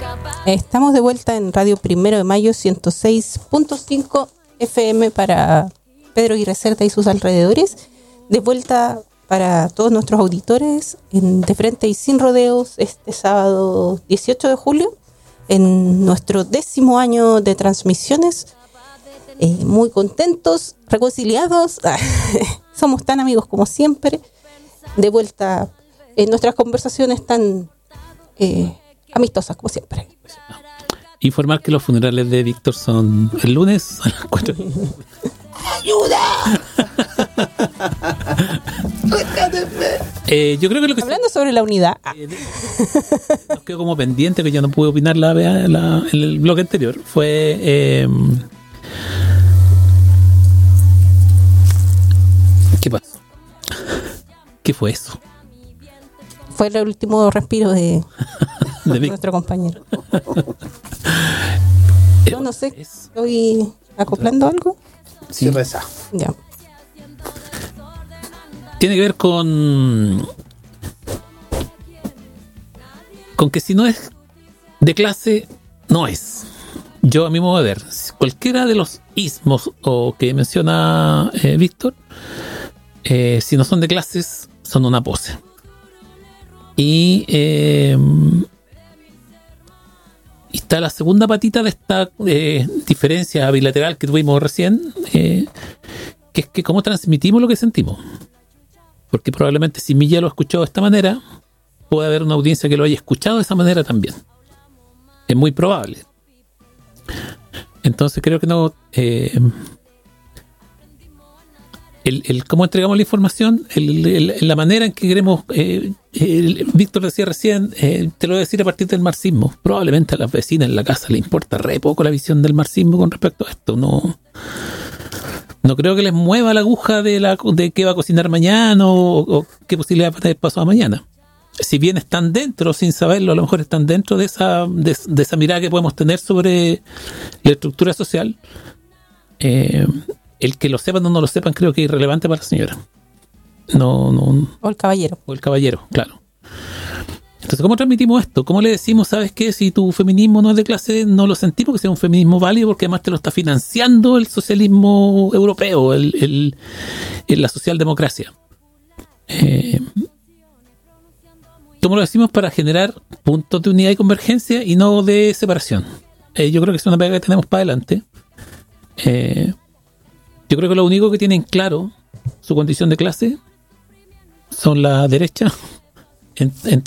Estamos de vuelta en Radio Primero de Mayo 106.5 FM para Pedro Aguirre Cerda y sus alrededores. De vuelta para todos nuestros auditores De Frente y Sin Rodeos este sábado 18 de julio en nuestro 10º año de transmisiones. Muy contentos, reconciliados. Somos tan amigos como siempre. De vuelta en nuestras conversaciones tan amistosas como siempre. Informar que los funerales de Víctor son el lunes a las 4. ¡Ayuda! Yo creo que lo que hablando sobre la unidad nos quedó como pendiente, que yo no pude opinar en el bloque anterior, fue ¿qué pasó? ¿Qué fue eso? Fue el último respiro de nuestro compañero. Yo no sé, ¿estoy acoplando algo? Sí, reza. Ya. Tiene que ver con que si no es de clase, no es. Yo, a mi modo de ver, cualquiera de los ismos o que menciona Víctor, si no son de clases, son una pose. Y está la segunda patita de esta diferencia bilateral que tuvimos recién, que es que cómo transmitimos lo que sentimos. Porque probablemente si Milla lo ha escuchado de esta manera, puede haber una audiencia que lo haya escuchado de esa manera también. Es muy probable. Entonces creo que no... El cómo entregamos la información, la manera en que queremos... Víctor decía recién, te lo voy a decir a partir del marxismo. Probablemente a las vecinas en la casa le importa re poco la visión del marxismo con respecto a esto. No creo que les mueva la aguja de qué va a cocinar mañana o qué posibilidad va a tener pasado mañana. Si bien están dentro, sin saberlo, a lo mejor están dentro de esa mirada que podemos tener sobre la estructura social. El que lo sepan o no lo sepan creo que es irrelevante para la señora. No. O el caballero. O el caballero, claro. Entonces, ¿cómo transmitimos esto? ¿Cómo le decimos, sabes qué? Si tu feminismo no es de clase, no lo sentimos que sea un feminismo válido, porque además te lo está financiando el socialismo europeo, la socialdemocracia. ¿Cómo lo decimos para generar puntos de unidad y convergencia y no de separación? Yo creo que es una pega que tenemos para adelante. Yo creo que lo único que tienen claro su condición de clase son la derecha en